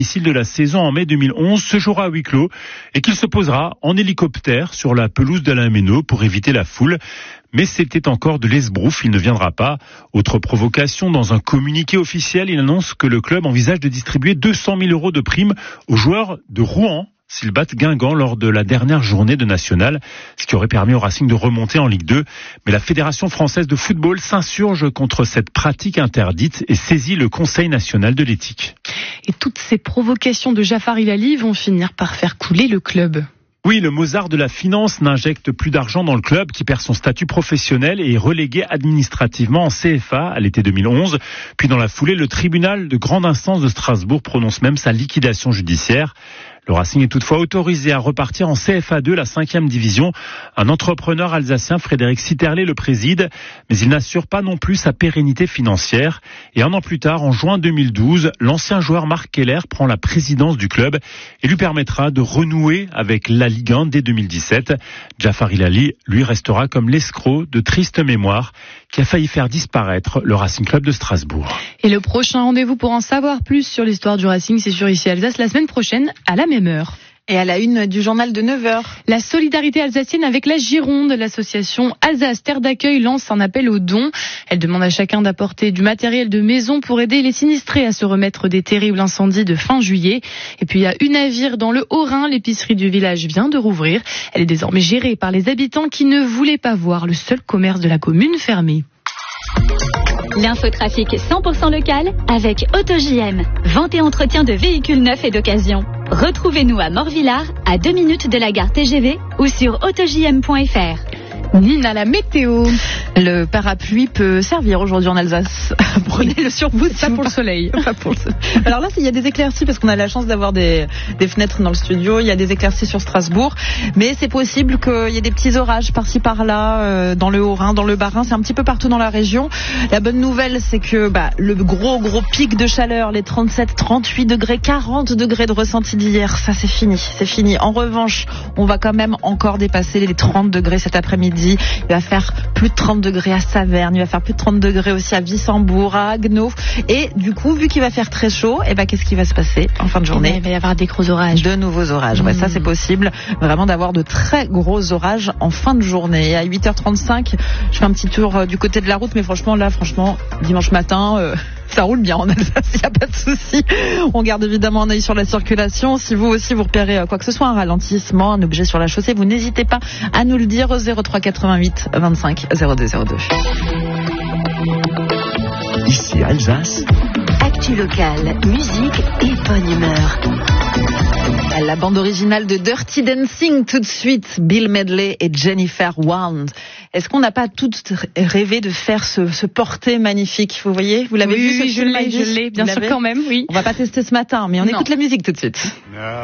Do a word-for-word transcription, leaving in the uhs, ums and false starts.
Domicile de la saison en mai deux mille onze se jouera à huis clos et qu'il se posera en hélicoptère sur la pelouse d'Alain Méno pour éviter la foule. Mais c'était encore de l'esbrouf, il ne viendra pas. Autre provocation, dans un communiqué officiel, il annonce que le club envisage de distribuer deux cent mille euros de primes aux joueurs de Rouen s'ils battent Guingamp lors de la dernière journée de National, ce qui aurait permis au Racing de remonter en Ligue deux. Mais la Fédération française de football s'insurge contre cette pratique interdite et saisit le Conseil national de l'éthique. Et toutes ces provocations de Jafar Ilali vont finir par faire couler le club. Oui, le Mozart de la finance n'injecte plus d'argent dans le club qui perd son statut professionnel et est relégué administrativement en C F A à l'été deux mille onze. Puis dans la foulée, le tribunal de grande instance de Strasbourg prononce même sa liquidation judiciaire. Le Racing est toutefois autorisé à repartir en C F A deux, la cinquième division. Un entrepreneur alsacien, Frédéric Sitterlé, le préside, mais il n'assure pas non plus sa pérennité financière. Et un an plus tard, en juin deux mille douze, l'ancien joueur Marc Keller prend la présidence du club et lui permettra de renouer avec la Ligue un dès deux mille dix-sept. Jafar Ilali, lui, restera comme l'escroc de triste mémoire qui a failli faire disparaître le Racing Club de Strasbourg. Et le prochain rendez-vous pour en savoir plus sur l'histoire du Racing, c'est sur Ici Alsace la semaine prochaine à la même heure. Et à la une du journal de neuf heures. La solidarité alsacienne avec la Gironde. L'association Alsace Terre d'accueil lance un appel aux dons. Elle demande à chacun d'apporter du matériel de maison pour aider les sinistrés à se remettre des terribles incendies de fin juillet. Et puis il y a une navire dans le Haut-Rhin. L'épicerie du village vient de rouvrir. Elle est désormais gérée par les habitants qui ne voulaient pas voir le seul commerce de la commune fermé. L'infotrafic cent pour cent local avec AutoJ M. Vente et entretien de véhicules neufs et d'occasion. Retrouvez-nous à Morvillard, à deux minutes de la gare T G V ou sur auto j m point f r. Nina, la météo. Le parapluie peut servir aujourd'hui en Alsace. Prenez-le sur vous. Pas pour le soleil. Pas pour le soleil. Alors là, il y a des éclaircies parce qu'on a la chance d'avoir des, des fenêtres dans le studio. Il y a des éclaircies sur Strasbourg. Mais c'est possible qu'il y ait des petits orages par-ci par-là, euh, dans le Haut-Rhin, dans le Bas-Rhin. C'est un petit peu partout dans la région. La bonne nouvelle, c'est que bah, le gros, gros pic de chaleur, les trente-sept, trente-huit degrés, quarante degrés de ressenti d'hier, ça c'est fini. C'est fini. En revanche, on va quand même encore dépasser les trente degrés cet après-midi. Il va faire plus de trente degrés à Saverne, il va faire plus de trente degrés aussi à Wissembourg, à Haguenau. Et du coup, vu qu'il va faire très chaud, et ben qu'est-ce qui va se passer en fin de journée? Il va y avoir des gros orages. De nouveaux orages. Mmh. Ouais, ça c'est possible, vraiment d'avoir de très gros orages en fin de journée. Et à huit heures trente-cinq, je fais un petit tour du côté de la route, mais franchement là, franchement, dimanche matin... Euh ça roule bien en Alsace, il n'y a pas de souci. On garde évidemment un œil sur la circulation. Si vous aussi vous repérez quoi que ce soit, un ralentissement, un objet sur la chaussée, vous n'hésitez pas à nous le dire au zéro trois quatre-vingt-huit vingt-cinq zéro deux zéro deux. Ici Alsace. Actu locale, musique et bonne humeur. La bande originale de Dirty Dancing tout de suite, Bill Medley et Jennifer Warnes. Est-ce qu'on n'a pas toutes rêvé de faire ce, ce porté magnifique? Vous voyez, vous l'avez oui, vu ce oui, film? je l'ai, je l'ai, bien sûr quand même, oui. On va pas tester ce matin, mais on non. écoute la musique tout de suite.